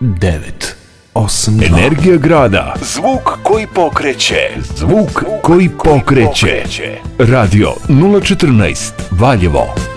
9, 8, 2. Energija grada. Zvuk koji pokreće. Zvuk koji pokreće. Radio 014 Valjevo.